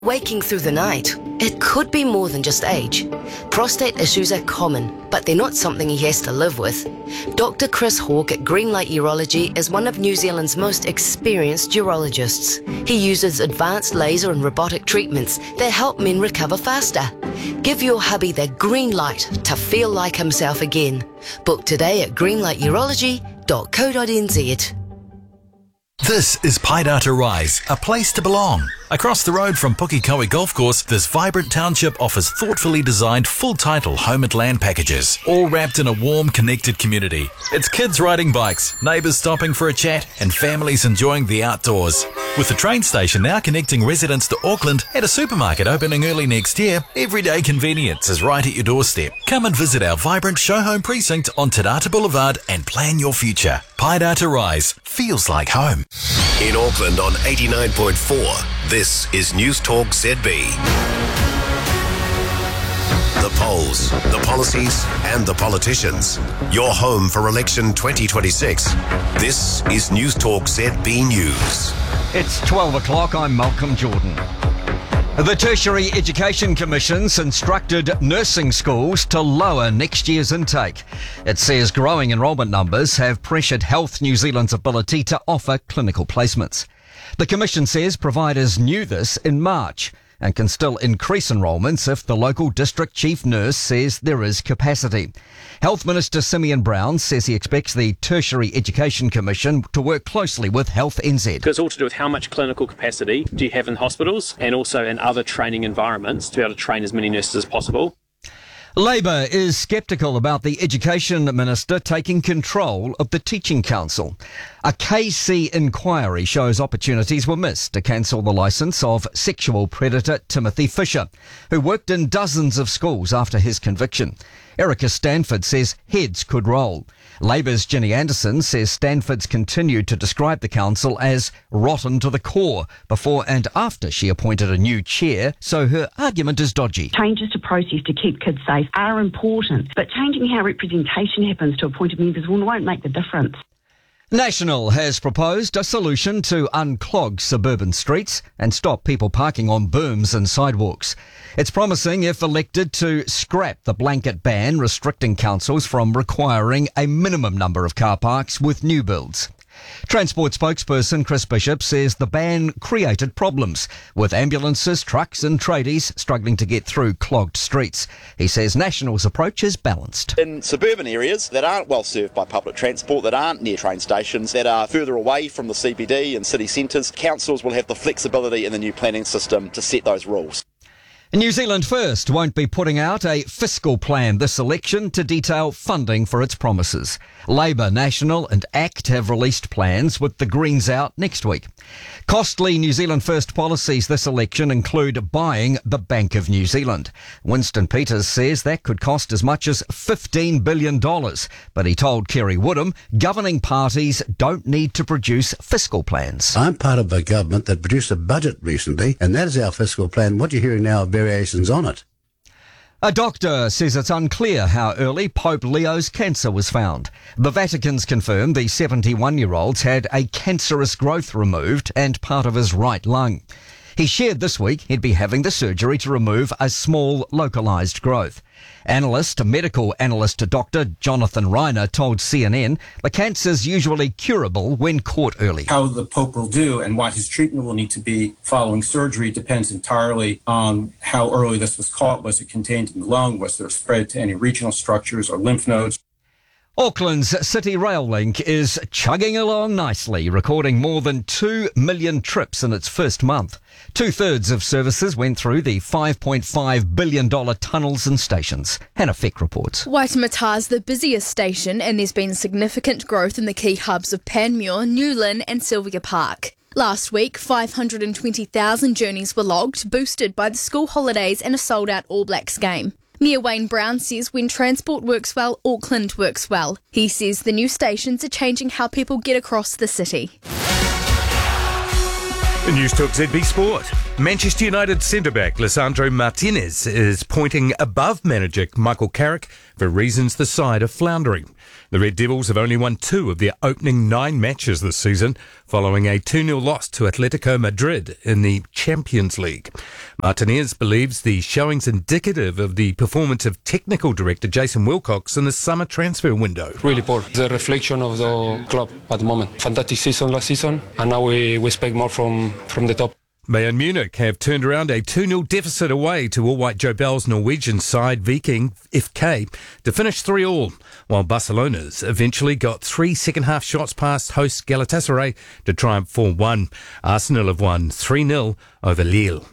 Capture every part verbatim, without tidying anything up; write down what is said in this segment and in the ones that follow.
Waking through the night, it could be more than just age. Prostate issues are common, but they're not something he has to live with. Doctor Chris Hawke at Greenlight Urology is one of New Zealand's most experienced urologists. He uses advanced laser and robotic treatments that help men recover faster. Give your hubby the green light to feel like himself again. Book today at greenlight urology dot co dot n z. This is Paidata Rise, a place to belong. Across the road from Pukekohe Golf Course, this vibrant township offers thoughtfully designed full-title home and land packages, all wrapped in a warm, connected community. It's kids riding bikes, neighbours stopping for a chat, and families enjoying the outdoors. With the train station now connecting residents to Auckland and a supermarket opening early next year, everyday convenience is right at your doorstep. Come and visit our vibrant show home precinct on Te Rata Boulevard and plan your future. Paidata Rise feels like home. In Auckland on eighty-nine point four, this is News Talk Z B. The polls, the policies, and the politicians. Your home for election twenty twenty-six. This is News Talk Z B News. It's twelve o'clock, I'm Malcolm Jordan. The Tertiary Education Commission's instructed nursing schools to lower next year's intake. It says growing enrolment numbers have pressured Health New Zealand's ability to offer clinical placements. The Commission says providers knew this in March and can still increase enrolments if the local district chief nurse says there is capacity. Health Minister Simeon Brown says he expects the Tertiary Education Commission to work closely with Health N Z. It's all to do with how much clinical capacity do you have in hospitals and also in other training environments to be able to train as many nurses as possible. Labor is sceptical about the Education Minister taking control of the Teaching Council. A K C inquiry shows opportunities were missed to cancel the licence of sexual predator Timothy Fisher, who worked in dozens of schools after his conviction. Erica Stanford says heads could roll. Labour's Ginny Anderson says Stanford's continued to describe the council as rotten to the core before and after she appointed a new chair, so her argument is dodgy. Changes to process to keep kids safe are important, but changing how representation happens to appointed members won't make the difference. National has proposed a solution to unclog suburban streets and stop people parking on berms and sidewalks. It's promising, if elected, to scrap the blanket ban restricting councils from requiring a minimum number of car parks with new builds. Transport spokesperson Chris Bishop says the ban created problems, with ambulances, trucks and tradies struggling to get through clogged streets. He says National's approach is balanced. In suburban areas that aren't well served by public transport, that aren't near train stations, that are further away from the C B D and city centres, councils will have the flexibility in the new planning system to set those rules. New Zealand First won't be putting out a fiscal plan this election to detail funding for its promises. Labor, National and ACT have released plans with the Greens out next week. Costly New Zealand First policies this election include buying the Bank of New Zealand. Winston Peters says that could cost as much as fifteen billion dollars, but he told Kerry Woodham governing parties don't need to produce fiscal plans. I'm part of a government that produced a budget recently, and that is our fiscal plan. What you're hearing now are variations on it. A doctor says it's unclear how early Pope Leo's cancer was found. The Vatican's confirmed the seventy-one-year-old's had a cancerous growth removed and part of his right lung. He shared this week he'd be having the surgery to remove a small localised growth. Analyst, medical analyst Doctor Jonathan Reiner told C N N the cancer's usually curable when caught early. How the Pope will do and what his treatment will need to be following surgery depends entirely on how early this was caught. Was it contained in the lung? Was there spread to any regional structures or lymph nodes? Auckland's City Rail Link is chugging along nicely, recording more than two million trips in its first month. Two-thirds of services went through the five point five billion dollars tunnels and stations. Hannah Feck reports. Waitemata's the busiest station, and there's been significant growth in the key hubs of Panmure, New Lynn and Sylvia Park. Last week, five hundred twenty thousand journeys were logged, boosted by the school holidays and a sold-out All Blacks game. Mayor Wayne Brown says when transport works well, Auckland works well. He says the new stations are changing how people get across the city. News Talk Z B Sport. Manchester United centre-back Lisandro Martinez is pointing above manager Michael Carrick for reasons the side are floundering. The Red Devils have only won two of their opening nine matches this season, following a two nil loss to Atletico Madrid in the Champions League. Martinez believes the showing's indicative of the performance of technical director Jason Wilcox in the summer transfer window. Really poor. The reflection of the club at the moment. Fantastic season last season, and now we, we expect more from, from the top. Bayern Munich have turned around a two nil deficit away to all-white Joe Bell's Norwegian side Viking F K to finish three all, while Barcelona's eventually got three second-half shots past host Galatasaray to triumph four one. Arsenal have won three nil over Lille.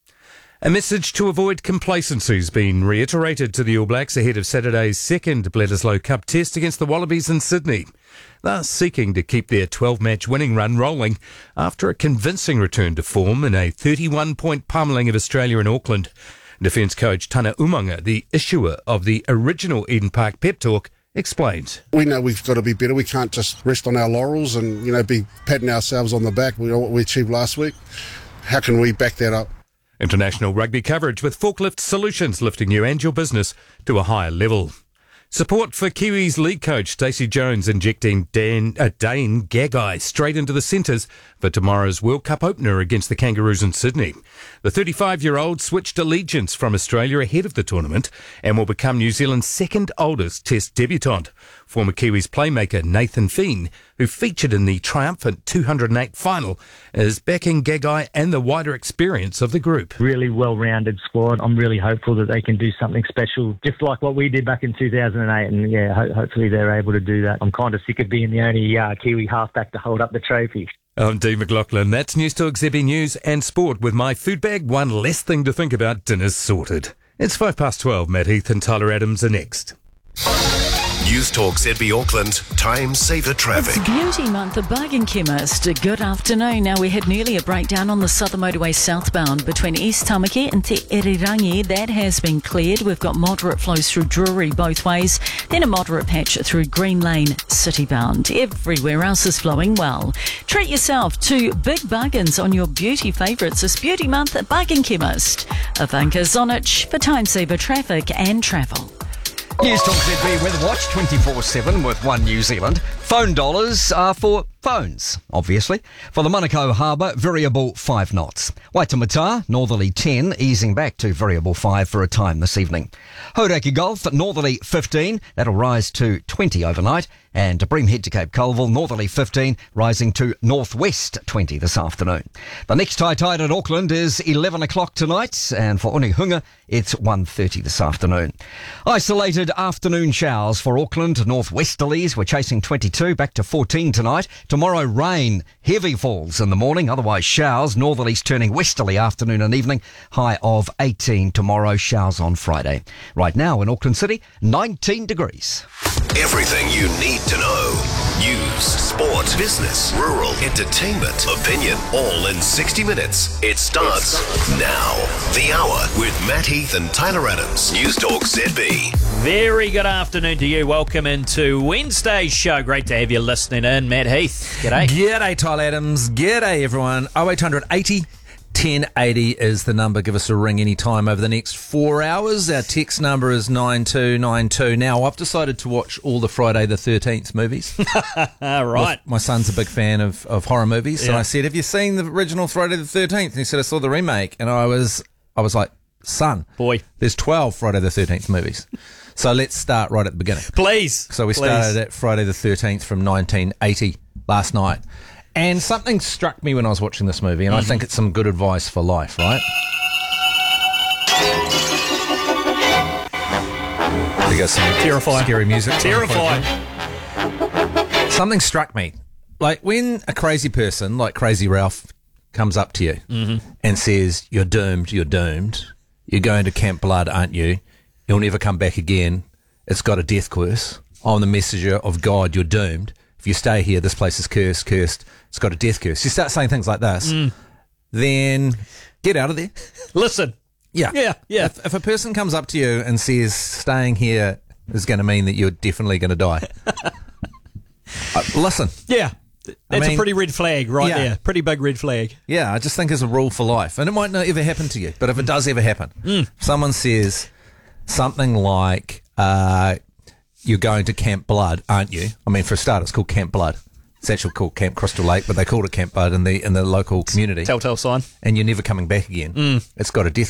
A message to avoid complacency has been reiterated to the All Blacks ahead of Saturday's second Bledisloe Cup test against the Wallabies in Sydney. They're seeking to keep their twelve-match winning run rolling after a convincing return to form in a thirty-one point pummelling of Australia in Auckland. Defence coach Tana Umaga, the issuer of the original Eden Park pep talk, explains. We know we've got to be better. We can't just rest on our laurels and, you know, be patting ourselves on the back. We know what we achieved last week. How can we back that up? International rugby coverage with Forklift Solutions lifting you and your business to a higher level. Support for Kiwis league coach Stacey Jones injecting Dan, uh, Dane Gagai straight into the centres for tomorrow's World Cup opener against the Kangaroos in Sydney. The thirty-five-year-old switched allegiance from Australia ahead of the tournament and will become New Zealand's second oldest Test debutant. Former Kiwis playmaker Nathan Feen, who featured in the triumphant two hundred eight final, is backing Gagai and the wider experience of the group. Really well-rounded squad. I'm really hopeful that they can do something special, just like what we did back in two thousand eight, and yeah, ho- hopefully they're able to do that. I'm kind of sick of being the only uh, Kiwi halfback to hold up the trophy. I'm Dean McLaughlin. That's News Talk Z B News and Sport with my food bag. One less thing to think about. Dinner's sorted. It's five past twelve. Matt Heath and Tyler Adams are next. News Talk Z B Auckland, time saver traffic. It's Beauty Month at Bargain Chemist. Good afternoon. Now we had nearly a breakdown on the Southern Motorway southbound between East Tamaki and Te Irirangi. That has been cleared. We've got moderate flows through Drury both ways, then a moderate patch through Green Lane citybound. Everywhere else is flowing well. Treat yourself to big bargains on your beauty favourites this Beauty Month at Bargain Chemist. Ivanka Zonich for time saver traffic and travel. News Talk Z B Weather Watch twenty-four seven with One New Zealand. Phone dollars are for phones, obviously. For the Manukau Harbour, variable five knots. Waitemata, northerly ten, easing back to variable five for a time this evening. Hauraki Gulf, northerly fifteen, that'll rise to twenty overnight. And Bream Head to Cape Colville, northerly fifteen, rising to northwest twenty this afternoon. The next high tide at Auckland is eleven o'clock tonight, and for Onehunga, it's one thirty this afternoon. Isolated afternoon showers for Auckland, northwesterlies. We're chasing twenty-two, back to fourteen tonight. Tomorrow, rain, heavy falls in the morning, otherwise showers, northerlies turning westerly afternoon and evening, high of eighteen tomorrow, showers on Friday. Right now in Auckland City, nineteen degrees. Everything you need to know. News, sport, business, rural, entertainment, opinion, all in sixty minutes. It starts now. The Hour with Matt Heath and Tyler Adams. News Talk Z B. Very good afternoon to you. Welcome into Wednesday's show. Great to have you listening in. Matt Heath, g'day. G'day, Tyler Adams. G'day, everyone. oh eight hundred eighty ten eighty is the number. Give us a ring anytime over the next four hours. Our text number is nine two nine two. Now, I've decided to watch all the Friday the thirteenth movies. Right. My son's a big fan of, of horror movies. Yeah. And I said, have you seen the original Friday the thirteenth? And he said, I saw the remake. And I was, I was like, son, boy, there's twelve Friday the thirteenth movies. So let's start right at the beginning. Please. So we please. started at Friday the thirteenth from nineteen eighty last night. And something struck me when I was watching this movie, and mm-hmm. I think it's some good advice for life, right? We got some terrifying, scary music. Terrifying. Something struck me. Like when a crazy person, like Crazy Ralph, comes up to you mm-hmm. and says, you're doomed, you're doomed. You're going to Camp Blood, aren't you? You'll never come back again. It's got a death curse. I'm the messenger of God, you're doomed. If you stay here, this place is cursed, cursed. It's got a death curse. You start saying things like this, mm. then get out of there. Listen. Yeah. Yeah, yeah. If, if a person comes up to you and says, staying here is going to mean that you're definitely going to die, uh, listen. Yeah. That's I mean, a pretty red flag right yeah. there. Pretty big red flag. Yeah, I just think it's a rule for life. And it might not ever happen to you, but if it does ever happen, mm. if someone says something like, uh, you're going to Camp Blood, aren't you? I mean, for a start, it's called Camp Blood. It's actually called Camp Crystal Lake, but they called it Camp Blood in the in the local community. Telltale sign. And you're never coming back again. Mm. It's got a death